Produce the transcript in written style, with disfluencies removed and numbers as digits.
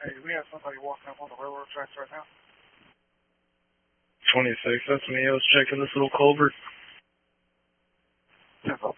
Hey, we have somebody walking up on the railroad tracks right now. 26, that's me. I was checking this little culvert. 10-4.